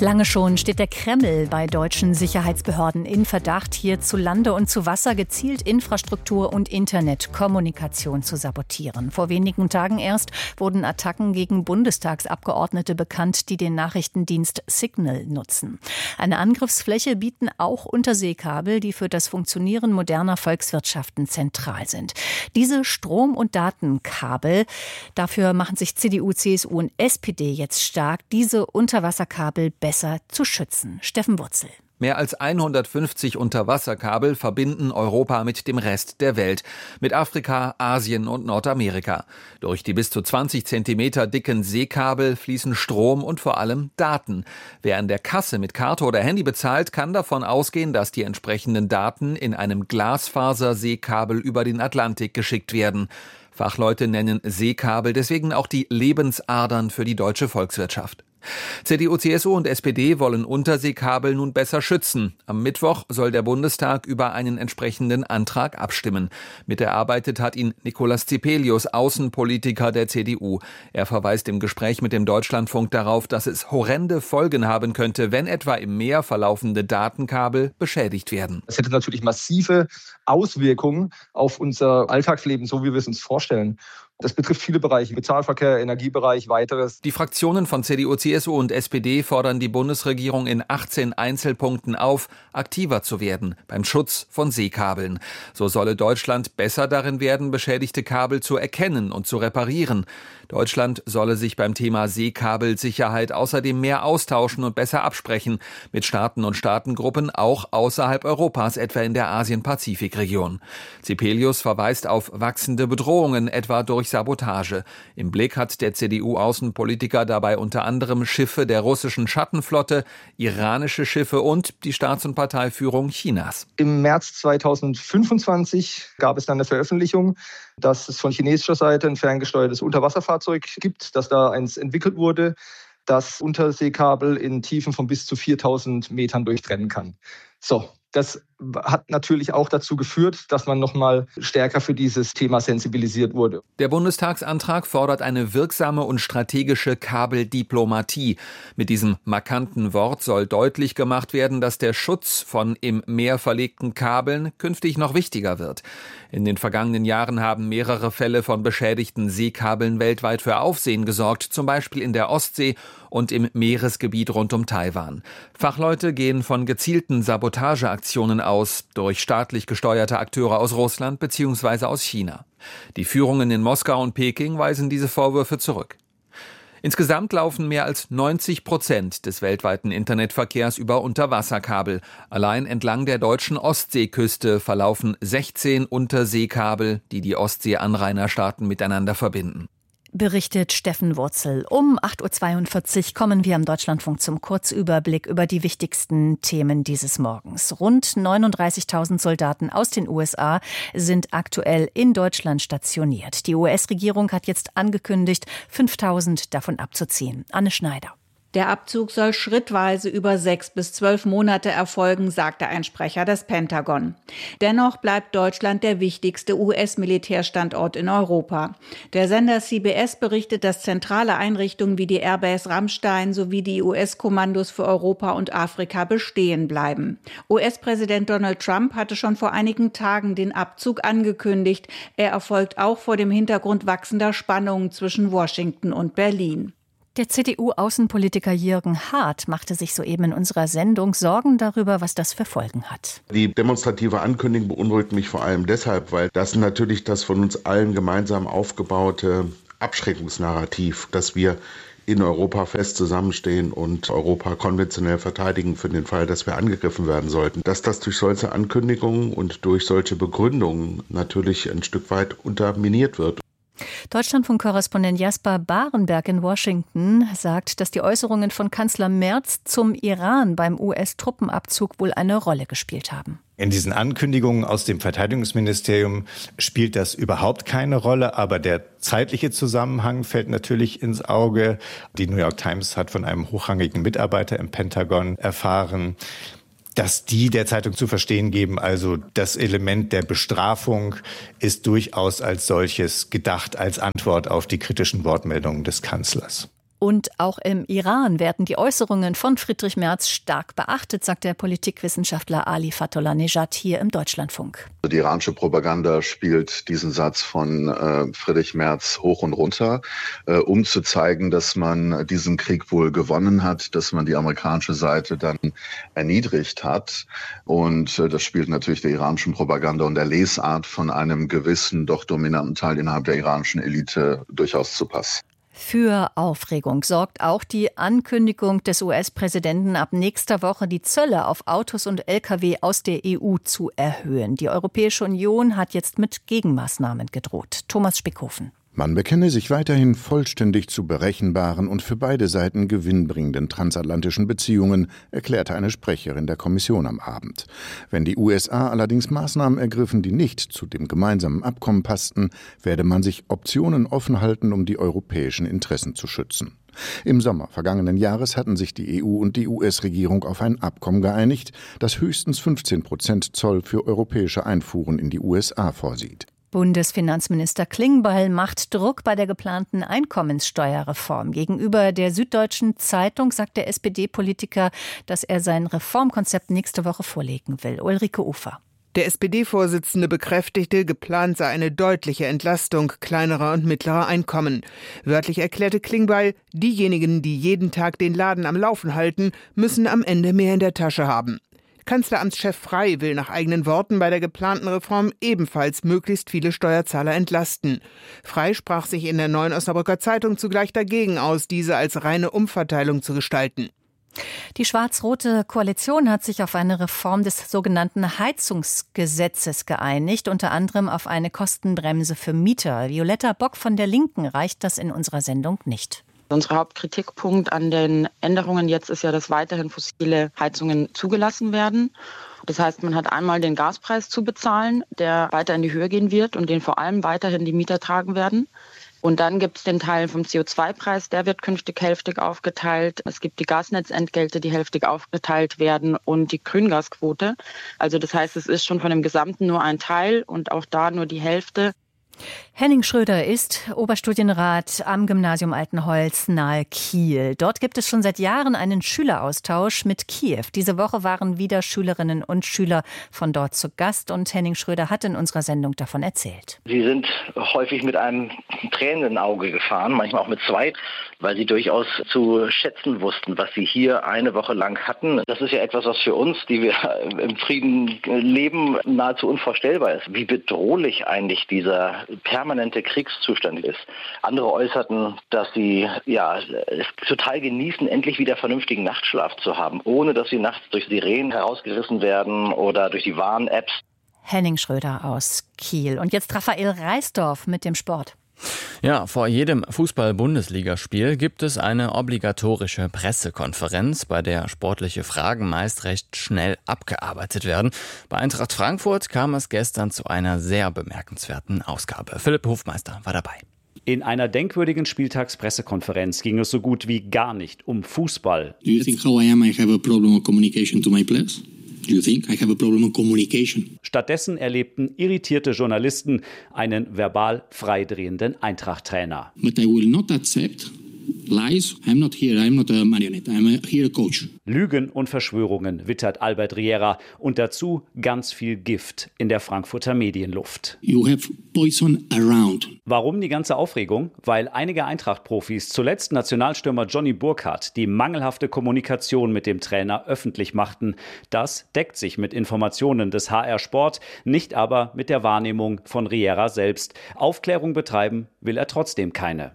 Lange schon steht der Kreml bei deutschen Sicherheitsbehörden in Verdacht, hier zu Lande und zu Wasser gezielt Infrastruktur und Internetkommunikation zu sabotieren. Vor wenigen Tagen erst wurden Attacken gegen Bundestagsabgeordnete bekannt, die den Nachrichtendienst Signal nutzen. Eine Angriffsfläche bieten auch Unterseekabel, die für das Funktionieren moderner Volkswirtschaften zentral sind. Diese Strom- und Datenkabel, dafür machen sich CDU, CSU und SPD jetzt stark, diese Unterwasserkabel besser zu schützen. Steffen Wurzel. Mehr als 150 Unterwasserkabel verbinden Europa mit dem Rest der Welt, mit Afrika, Asien und Nordamerika. Durch die bis zu 20 Zentimeter dicken Seekabel fließen Strom und vor allem Daten. Wer an der Kasse mit Karte oder Handy bezahlt, kann davon ausgehen, dass die entsprechenden Daten in einem Glasfaser-Seekabel über den Atlantik geschickt werden. Fachleute nennen Seekabel deswegen auch die Lebensadern für die deutsche Volkswirtschaft. CDU, CSU und SPD wollen Unterseekabel nun besser schützen. Am Mittwoch soll der Bundestag über einen entsprechenden Antrag abstimmen. Miterarbeitet hat ihn Nicolas Zipelius, Außenpolitiker der CDU. Er verweist im Gespräch mit dem Deutschlandfunk darauf, dass es horrende Folgen haben könnte, wenn etwa im Meer verlaufende Datenkabel beschädigt werden. Das hätte natürlich massive Auswirkungen auf unser Alltagsleben, so wie wir es uns vorstellen. Das betrifft viele Bereiche, Bezahlverkehr, Energiebereich, weiteres. Die Fraktionen von CDU, CSU und SPD fordern die Bundesregierung in 18 Einzelpunkten auf, aktiver zu werden beim Schutz von Seekabeln. So solle Deutschland besser darin werden, beschädigte Kabel zu erkennen und zu reparieren. Deutschland solle sich beim Thema Seekabelsicherheit außerdem mehr austauschen und besser absprechen mit Staaten und Staatengruppen, auch außerhalb Europas, etwa in der Asien-Pazifik-Region. Zipelius verweist auf wachsende Bedrohungen, etwa durch Sabotage. Im Blick hat der CDU-Außenpolitiker dabei unter anderem Schiffe der russischen Schattenflotte, iranische Schiffe und die Staats- und Parteiführung Chinas. Im März 2025 gab es dann eine Veröffentlichung, dass es von chinesischer Seite ein ferngesteuertes Unterwasserfahrzeug gibt, dass da eins entwickelt wurde, das Unterseekabel in Tiefen von bis zu 4000 Metern durchtrennen kann. So, das hat natürlich auch dazu geführt, dass man noch mal stärker für dieses Thema sensibilisiert wurde. Der Bundestagsantrag fordert eine wirksame und strategische Kabeldiplomatie. Mit diesem markanten Wort soll deutlich gemacht werden, dass der Schutz von im Meer verlegten Kabeln künftig noch wichtiger wird. In den vergangenen Jahren haben mehrere Fälle von beschädigten Seekabeln weltweit für Aufsehen gesorgt, zum Beispiel in der Ostsee und im Meeresgebiet rund um Taiwan. Fachleute gehen von gezielten Sabotageaktionen aus, durch staatlich gesteuerte Akteure aus Russland bzw. aus China. Die Führungen in Moskau und Peking weisen diese Vorwürfe zurück. Insgesamt laufen mehr als 90% des weltweiten Internetverkehrs über Unterwasserkabel. Allein entlang der deutschen Ostseeküste verlaufen 16 Unterseekabel, die die Ostsee-Anrainerstaaten miteinander verbinden. Berichtet Steffen Wurzel. Um 8.42 Uhr kommen wir am Deutschlandfunk zum Kurzüberblick über die wichtigsten Themen dieses Morgens. Rund 39.000 Soldaten aus den USA sind aktuell in Deutschland stationiert. Die US-Regierung hat jetzt angekündigt, 5.000 davon abzuziehen. Anne Schneider. Der Abzug soll schrittweise über 6 bis 12 Monate erfolgen, sagte ein Sprecher des Pentagon. Dennoch bleibt Deutschland der wichtigste US-Militärstandort in Europa. Der Sender CBS berichtet, dass zentrale Einrichtungen wie die Airbase Ramstein sowie die US-Kommandos für Europa und Afrika bestehen bleiben. US-Präsident Donald Trump hatte schon vor einigen Tagen den Abzug angekündigt. Er erfolgt auch vor dem Hintergrund wachsender Spannungen zwischen Washington und Berlin. Der CDU-Außenpolitiker Jürgen Hart machte sich soeben in unserer Sendung Sorgen darüber, was das für Folgen hat. Die demonstrative Ankündigung beunruhigt mich vor allem deshalb, weil das natürlich das von uns allen gemeinsam aufgebaute Abschreckungsnarrativ, dass wir in Europa fest zusammenstehen und Europa konventionell verteidigen für den Fall, dass wir angegriffen werden sollten, dass das durch solche Ankündigungen und durch solche Begründungen natürlich ein Stück weit unterminiert wird. Deutschlandfunk-Korrespondent Jasper Barenberg in Washington sagt, dass die Äußerungen von Kanzler Merz zum Iran beim US-Truppenabzug wohl eine Rolle gespielt haben. In diesen Ankündigungen aus dem Verteidigungsministerium spielt das überhaupt keine Rolle, aber der zeitliche Zusammenhang fällt natürlich ins Auge. Die New York Times hat von einem hochrangigen Mitarbeiter im Pentagon erfahren, dass die der Zeitung zu verstehen geben, also das Element der Bestrafung ist durchaus als solches gedacht, als Antwort auf die kritischen Wortmeldungen des Kanzlers. Und auch im Iran werden die Äußerungen von Friedrich Merz stark beachtet, sagt der Politikwissenschaftler Ali Fatollah-Nejad hier im Deutschlandfunk. Die iranische Propaganda spielt diesen Satz von Friedrich Merz hoch und runter, um zu zeigen, dass man diesen Krieg wohl gewonnen hat, dass man die amerikanische Seite dann erniedrigt hat. Und das spielt natürlich der iranischen Propaganda und der Lesart von einem gewissen, doch dominanten Teil innerhalb der iranischen Elite durchaus zu Pass. Für Aufregung sorgt auch die Ankündigung des US-Präsidenten, ab nächster Woche die Zölle auf Autos und Lkw aus der EU zu erhöhen. Die Europäische Union hat jetzt mit Gegenmaßnahmen gedroht. Thomas Spickhofen. Man bekenne sich weiterhin vollständig zu berechenbaren und für beide Seiten gewinnbringenden transatlantischen Beziehungen, erklärte eine Sprecherin der Kommission am Abend. Wenn die USA allerdings Maßnahmen ergriffen, die nicht zu dem gemeinsamen Abkommen passten, werde man sich Optionen offen halten, um die europäischen Interessen zu schützen. Im Sommer vergangenen Jahres hatten sich die EU und die US-Regierung auf ein Abkommen geeinigt, das höchstens 15% Zoll für europäische Einfuhren in die USA vorsieht. Bundesfinanzminister Klingbeil macht Druck bei der geplanten Einkommenssteuerreform. Gegenüber der Süddeutschen Zeitung sagt der SPD-Politiker, dass er sein Reformkonzept nächste Woche vorlegen will. Ulrike Ufer. Der SPD-Vorsitzende bekräftigte, geplant sei eine deutliche Entlastung kleinerer und mittlerer Einkommen. Wörtlich erklärte Klingbeil, diejenigen, die jeden Tag den Laden am Laufen halten, müssen am Ende mehr in der Tasche haben. Kanzleramtschef Frey will nach eigenen Worten bei der geplanten Reform ebenfalls möglichst viele Steuerzahler entlasten. Frey sprach sich in der Neuen Osnabrücker Zeitung zugleich dagegen aus, diese als reine Umverteilung zu gestalten. Die schwarz-rote Koalition hat sich auf eine Reform des sogenannten Heizungsgesetzes geeinigt, unter anderem auf eine Kostenbremse für Mieter. Violetta Bock von der Linken reicht das in unserer Sendung nicht. Unser Hauptkritikpunkt an den Änderungen jetzt ist ja, dass weiterhin fossile Heizungen zugelassen werden. Das heißt, man hat einmal den Gaspreis zu bezahlen, der weiter in die Höhe gehen wird und den vor allem weiterhin die Mieter tragen werden. Und dann gibt es den Teil vom CO2-Preis, der wird künftig hälftig aufgeteilt. Es gibt die Gasnetzentgelte, die hälftig aufgeteilt werden und die Grüngasquote. Also das heißt, es ist schon von dem Gesamten nur ein Teil und auch da nur die Hälfte. Henning Schröder ist Oberstudienrat am Gymnasium Altenholz nahe Kiel. Dort gibt es schon seit Jahren einen Schüleraustausch mit Kiew. Diese Woche waren wieder Schülerinnen und Schüler von dort zu Gast und Henning Schröder hat in unserer Sendung davon erzählt. Sie sind häufig mit einem tränenden Auge gefahren, manchmal auch mit zwei, weil sie durchaus zu schätzen wussten, was sie hier eine Woche lang hatten. Das ist ja etwas, was für uns, die wir im Frieden leben, nahezu unvorstellbar ist. Wie bedrohlich eigentlich dieser permanente Kriegszustand ist. Andere äußerten, dass sie es total genießen, endlich wieder vernünftigen Nachtschlaf zu haben, ohne dass sie nachts durch Sirenen herausgerissen werden oder durch die Warn-Apps. Henning Schröder aus Kiel. Und jetzt Raphael Reisdorf mit dem Sport. Ja, vor jedem Fußball-Bundesligaspiel gibt es eine obligatorische Pressekonferenz, bei der sportliche Fragen meist recht schnell abgearbeitet werden. Bei Eintracht Frankfurt kam es gestern zu einer sehr bemerkenswerten Ausgabe. Philipp Hofmeister war dabei. In einer denkwürdigen Spieltagspressekonferenz ging es so gut wie gar nicht um Fußball. Do you think how I am? I have a problem of communication to my players? Do you think I have a problem of communication? Stattdessen erlebten irritierte Journalisten einen verbal freidrehenden Eintracht-Trainer. But I will not accept lies. I'm not here. I'm not a marionette. I'm here a coach. Lügen und Verschwörungen wittert Albert Riera und dazu ganz viel Gift in der Frankfurter Medienluft. You have poison around. Warum die ganze Aufregung? Weil einige Eintracht-Profis, zuletzt Nationalstürmer Johnny Burkhardt, die mangelhafte Kommunikation mit dem Trainer öffentlich machten. Das deckt sich mit Informationen des HR Sport, nicht aber mit der Wahrnehmung von Riera selbst. Aufklärung betreiben will er trotzdem keine.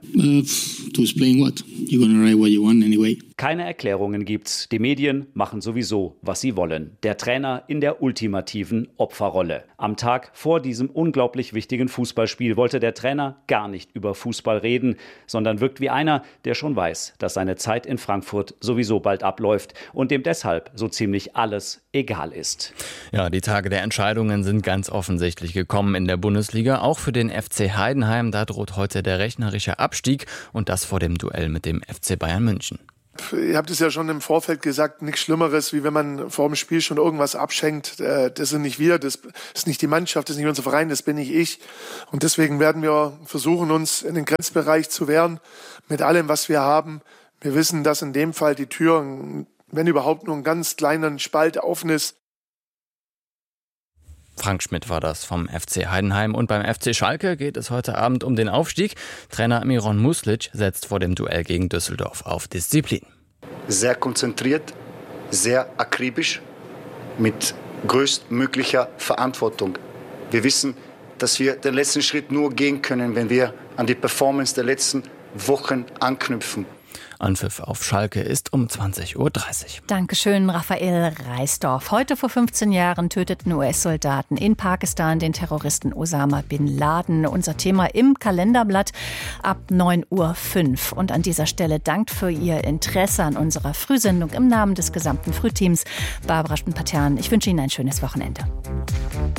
To explain what? You're gonna write what you want anyway. Keine Erklärungen gibt's. Die Medien machen sowieso, was sie wollen. Der Trainer in der ultimativen Opferrolle. Am Tag vor diesem unglaublich wichtigen Fußballspiel wollte der Trainer gar nicht über Fußball reden, sondern wirkt wie einer, der schon weiß, dass seine Zeit in Frankfurt sowieso bald abläuft und dem deshalb so ziemlich alles egal ist. Ja, die Tage der Entscheidungen sind ganz offensichtlich gekommen in der Bundesliga. Auch für den FC Heidenheim, da droht heute der rechnerische Abstieg und das vor dem Duell mit dem FC Bayern München. Ihr habt es ja schon im Vorfeld gesagt, nichts Schlimmeres, wie wenn man vor dem Spiel schon irgendwas abschenkt. Das sind nicht wir, das ist nicht die Mannschaft, das ist nicht unser Verein, das bin nicht ich. Und deswegen werden wir versuchen, uns in den Grenzbereich zu wehren, mit allem, was wir haben. Wir wissen, dass in dem Fall die Tür, wenn überhaupt, nur einen ganz kleinen Spalt offen ist. Frank Schmidt war das vom FC Heidenheim. Und beim FC Schalke geht es heute Abend um den Aufstieg. Trainer Miron Muslic setzt vor dem Duell gegen Düsseldorf auf Disziplin. Sehr konzentriert, sehr akribisch, mit größtmöglicher Verantwortung. Wir wissen, dass wir den letzten Schritt nur gehen können, wenn wir an die Performance der letzten Wochen anknüpfen. Anpfiff auf Schalke ist um 20.30 Uhr. Dankeschön, Raphael Reisdorf. Heute vor 15 Jahren töteten US-Soldaten in Pakistan den Terroristen Osama Bin Laden. Unser Thema im Kalenderblatt ab 9.05 Uhr. Und an dieser Stelle dankt für Ihr Interesse an unserer Frühsendung im Namen des gesamten Frühteams. Barbara Spatern, ich wünsche Ihnen ein schönes Wochenende.